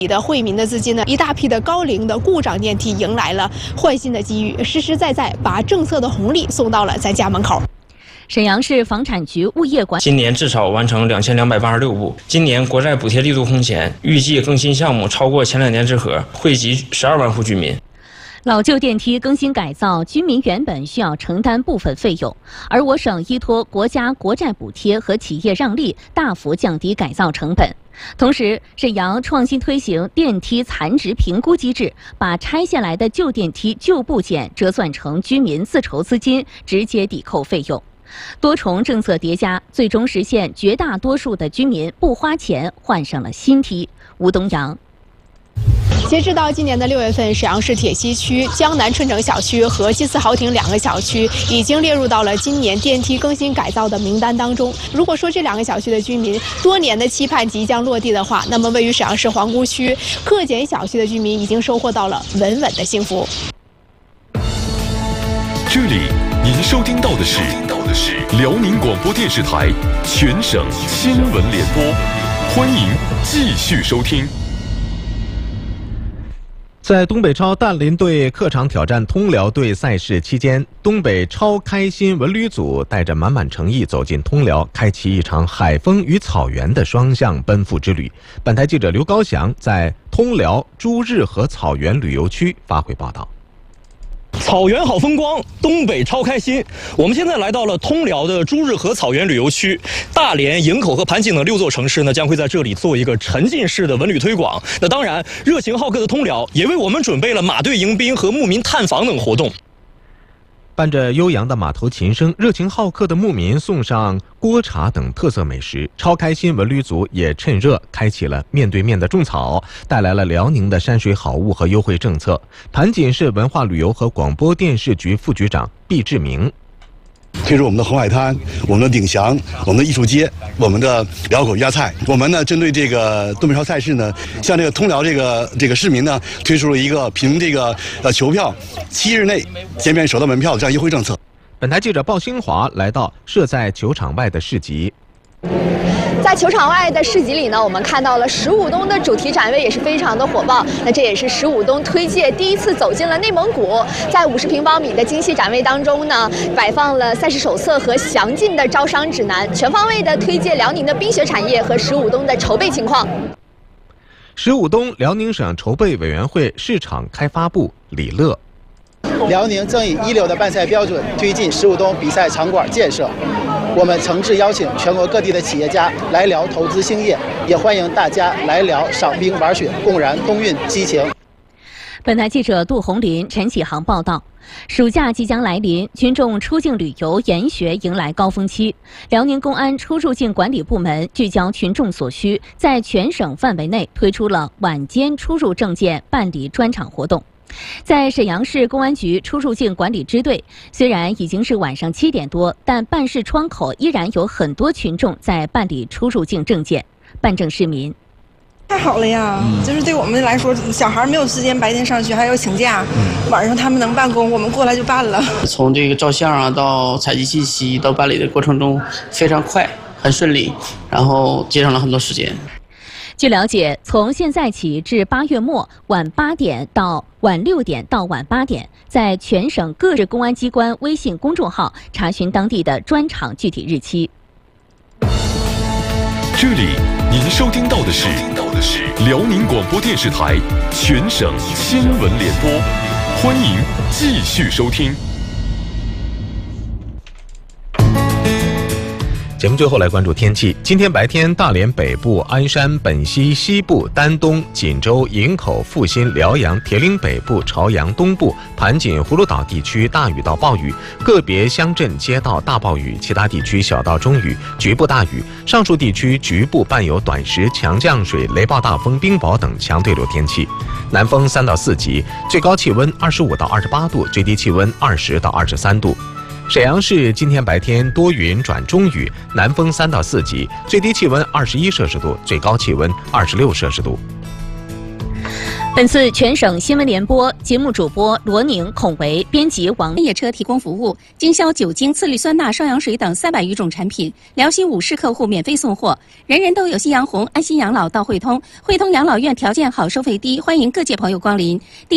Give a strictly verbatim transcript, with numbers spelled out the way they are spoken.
的惠民的资金呢，一大批的高龄的故障电梯迎来了换新的机遇，实实在在把政策的红利送到了咱家门口。 沈阳市房产局物业管今年至少完成两千两百八十六部，今年国债补贴力度空前，预计更新项目超过前两年之和，惠及十二万户居民。 老旧电梯更新改造，居民原本需要承担部分费用，而我省依托国家国债补贴和企业让利，大幅降低改造成本。同时，沈阳创新推行电梯残值评估机制，把拆下来的旧电梯旧部件折算成居民自筹资金，直接抵扣费用。多重政策叠加，最终实现绝大多数的居民不花钱换上了新梯。吴东阳。 截至到今年的六月份，沈阳市铁西区江南春城小区和金丝豪庭两个小区已经列入到了今年电梯更新改造的名单当中。如果说这两个小区的居民多年的期盼即将落地的话，那么位于沈阳市皇姑区克俭小区的居民已经收获到了稳稳的幸福。 这里您收听到的是辽宁广播电视台全省新闻联播，欢迎继续收听。 在东北超淡林队客场挑战通辽队赛事期间，东北超开心文旅组带着满满诚意走进通辽，开启一场海风与草原的双向奔赴之旅。本台记者刘高翔在通辽朱日和草原旅游区发回报道。 草原好风光，东北超开心。我们现在来到了通辽的朱日和草原旅游区，大连、营口和盘锦等六座城市呢，将会在这里做一个沉浸式的文旅推广。那当然，热情好客的通辽也为我们准备了马队迎宾和牧民探访等活动。 伴着悠扬的马头琴声，热情好客的牧民送上锅茶等特色美食。超开心文旅组也趁热开启了面对面的种草，带来了辽宁的山水好物和优惠政策。盘锦市文化旅游和广播电视局副局长毕志明。 推出我们的红海滩、我们的鼎祥、我们的艺术街、我们的辽口粤菜。我们呢，针对这个东北超赛事呢，向这个通辽这个这个市民呢，推出了一个凭这个呃球票七日内减免首套门票的这样优惠政策。 本台记者鲍兴华来到设在球场外的市集。 在球场外的市集里呢，我们看到了十五冬的主题展位也是非常的火爆。那这也是十五冬推介第一次走进了内蒙古。在五十平方米的精细展位当中呢，摆放了赛事手册和详尽的招商指南，全方位的推介辽宁的冰雪产业和十五冬的筹备情况。 十五冬辽宁省筹备委员会市场开发部李乐。 辽宁正以一流的办赛标准推进十五冬比赛场馆建设。我们诚挚邀请全国各地的企业家来辽投资兴业，也欢迎大家来辽赏冰玩雪，共燃冬运激情。 本台记者杜红林、陈启航报道。暑假即将来临，群众出境旅游、研学迎来高峰期。辽宁公安出入境管理部门聚焦群众所需，在全省范围内推出了晚间出入证件办理专场活动。在沈阳市公安局出入境管理支队，虽然已经是晚上七点多，但办事窗口依然有很多群众在办理出入境证件。办证市民。 太好了呀！嗯、就是对我们来说，小孩没有时间白天上学，还要请假，嗯、晚上他们能办公，我们过来就办了。 从这个照相啊，到采集信息，到办理的过程中非常快，很顺利，然后节省了很多时间。 据了解，从现在起至八月末晚八点到晚六点到晚八点，在全省各市公安机关微信公众号查询当地的专场具体日期。 这里您收听到的是辽宁广播电视台全省新闻联播，欢迎继续收听。 节目最后来关注天气。今天白天，大连北部、鞍山、本溪西部、丹东、锦州、营口、阜新、辽阳、铁岭北部、朝阳东部、盘锦、葫芦岛地区大雨到暴雨，个别乡镇街道大暴雨，其他地区小到中雨，局部大雨。上述地区局部伴有短时强降水、雷暴大风、冰雹等强对流天气。南风三到四级，最高气温二十五到二十八度，最低气温二十到二十三度。沈阳市今天白天多云转中雨，南风三到四级，最低气温二十一摄氏度，最高气温二十六摄氏度。 本本次全省新闻联播节目主播罗宁、孔维，编辑王。 越野车提供服务，经销酒精、次氯酸钠、双氧水等三百余种产品，辽西五市客户免费送货，人人都有夕阳红，安心养老到汇通。汇通养老院条件好，收费低，欢迎各界朋友光临。